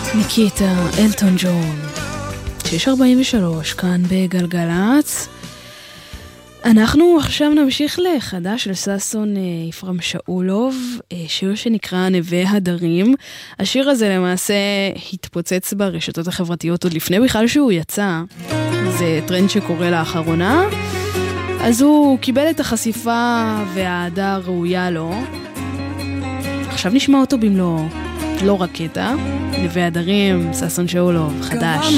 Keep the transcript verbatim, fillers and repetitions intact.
ניקיטה, אלטון ג'ון, שש ארבעים ושלוש, כאן בגלגלץ. אנחנו עכשיו נמשיך לחדש של ששון יפרם שאולוב, שיר שנקרא נווה הדרים. השיר הזה למעשה התפוצץ ברשתות החברתיות עוד לפני בכלל שהוא יצא. זה טרנד שקורה לאחרונה. אז הוא קיבל את החשיפה והאהדה הראויה לו. עכשיו נשמע אותו במלוא, לא רקטה. נווה הדרים, ששון שאולוב, חדש.